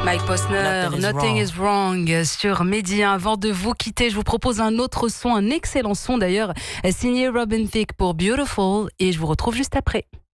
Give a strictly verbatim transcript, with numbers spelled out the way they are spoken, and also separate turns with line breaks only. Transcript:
Mike Posner,
Nothing is
Nothing
wrong.
is Wrong sur Mehdi. Avant de vous quitter, je vous propose un autre son, un excellent son d'ailleurs, signé Robin Thicke pour Beautiful, et je vous retrouve juste après.